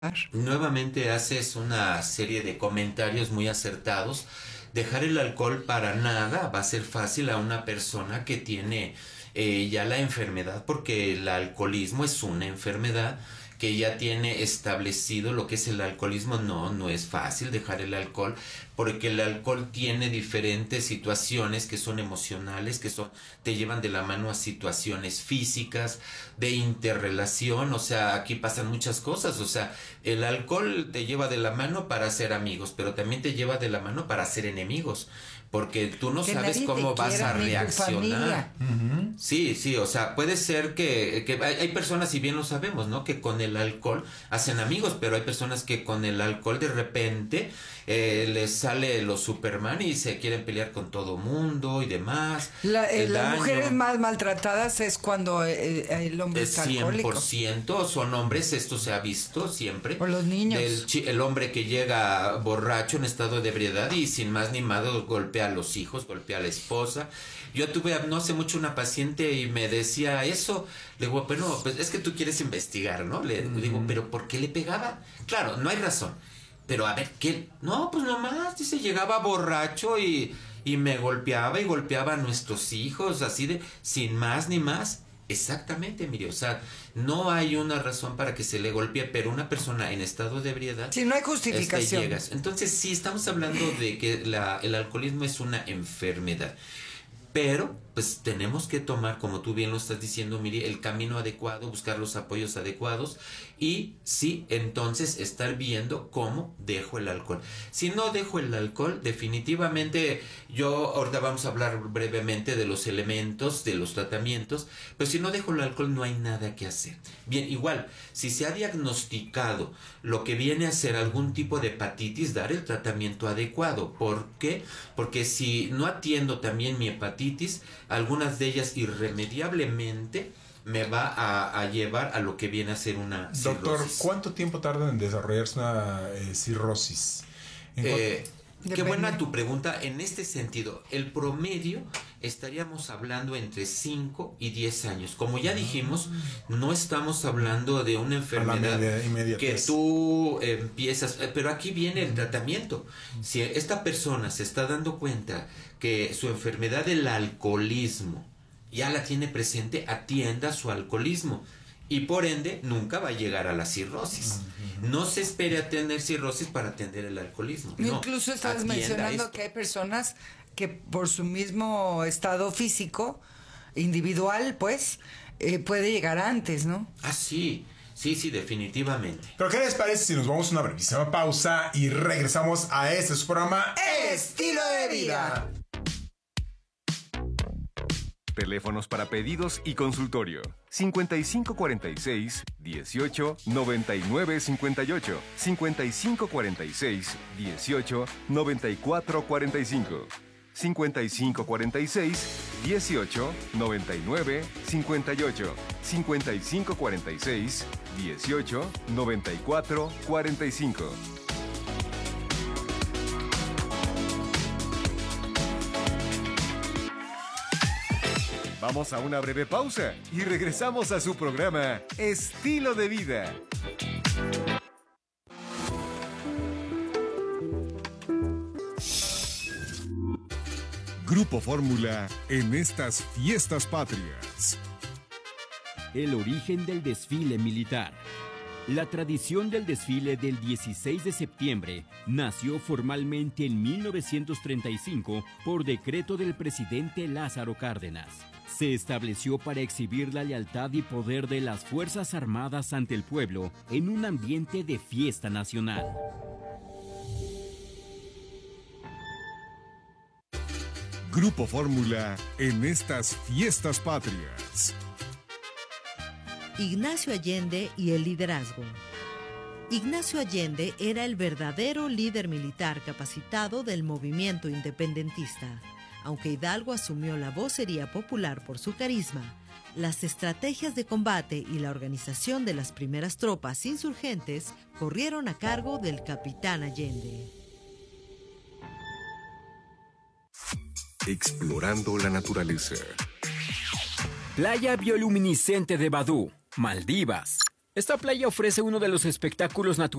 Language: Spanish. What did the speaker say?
Nuevamente haces una serie de comentarios muy acertados. Dejar el alcohol para nada va a ser fácil a una persona que tiene ya la enfermedad, porque el alcoholismo es una enfermedad que ya tiene establecido lo que es el alcoholismo. No, no es fácil dejar el alcohol, porque el alcohol tiene diferentes situaciones que son emocionales, te llevan de la mano a situaciones físicas, de interrelación. O sea, aquí pasan muchas cosas. O sea, el alcohol te lleva de la mano para ser amigos, pero también te lleva de la mano para ser enemigos, porque tú no Que sabes nadie cómo te vas quiera a ni tu reaccionar. familia. Sí, sí, o sea, puede ser que hay personas, y bien lo sabemos, ¿no? Que con el alcohol hacen amigos, pero hay personas que con el alcohol de repente les sale los Superman y se quieren pelear con todo mundo y demás. El Las daño mujeres más maltratadas es cuando el hombre es está alcohólico. 100%, son hombres, esto se ha visto siempre. O los niños. El hombre que llega borracho en estado de ebriedad y sin más ni más golpea a los hijos, golpea a la esposa. Yo tuve no hace mucho una paciente y me decía eso. Le digo, pero pues es que tú quieres investigar, ¿no? Le digo, pero ¿por qué le pegaba? Claro, no hay razón. Pero a ver, ¿qué? No, pues nomás, dice, llegaba borracho y me golpeaba y golpeaba a nuestros hijos, así de, sin más ni más. Exactamente, mire, o sea, no hay una razón para que se le golpee, pero una persona en estado de ebriedad... Sí, no hay justificación. llegas. Entonces, sí, estamos hablando de que el alcoholismo es una enfermedad. Pero, pues tenemos que tomar, como tú bien lo estás diciendo, Miri, el camino adecuado, buscar los apoyos adecuados y sí, entonces estar viendo cómo dejo el alcohol. Si no dejo el alcohol, definitivamente, ahorita vamos a hablar brevemente de los elementos, de los tratamientos, pero si no dejo el alcohol no hay nada que hacer. Bien, igual, si se ha diagnosticado lo que viene a ser algún tipo de hepatitis, dar el tratamiento adecuado. ¿Por qué? Porque si no atiendo también mi hepatitis, algunas de ellas irremediablemente me va a llevar a lo que viene a ser una cirrosis. Doctor, ¿cuánto tiempo tarda en desarrollarse una cirrosis? Qué buena tu pregunta. En este sentido, el promedio estaríamos hablando entre 5 y 10 años. Como ya dijimos, no estamos hablando de una enfermedad que tú empiezas, pero aquí viene el tratamiento. Si esta persona se está dando cuenta que su enfermedad del alcoholismo ya la tiene presente, atienda su alcoholismo. Y por ende, nunca va a llegar a la cirrosis. No se espere a tener cirrosis para atender el alcoholismo. No, incluso estás mencionando que hay personas que por su mismo estado físico, individual, pues, puede llegar antes, ¿no? Ah, sí. Sí, sí, definitivamente. Pero ¿qué les parece si nos vamos a una brevísima pausa y regresamos a este su programa Estilo de Vida? Teléfonos para pedidos y consultorio: 5546 18 99 58, 5546 18 94 45, 5546 18 99 58, 5546 18 94 45. Vamos a una breve pausa y regresamos a su programa Estilo de Vida. Grupo Fórmula en estas fiestas patrias. El origen del desfile militar. La tradición del desfile del 16 de septiembre nació formalmente en 1935 por decreto del presidente Lázaro Cárdenas. Se estableció para exhibir la lealtad y poder de las Fuerzas Armadas ante el pueblo en un ambiente de fiesta nacional. Grupo Fórmula en estas fiestas patrias. Ignacio Allende y el liderazgo. Ignacio Allende era el verdadero líder militar capacitado del movimiento independentista. Aunque Hidalgo asumió la vocería popular por su carisma, las estrategias de combate y la organización de las primeras tropas insurgentes corrieron a cargo del capitán Allende. Explorando la naturaleza. Playa bioluminiscente de Badú, Maldivas. Esta playa ofrece uno de los espectáculos naturales